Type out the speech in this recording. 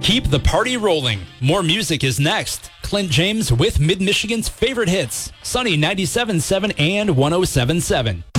Keep the party rolling. More music is next. Clint James with Mid-Michigan's favorite hits. Sunny 97.7 and 107.7.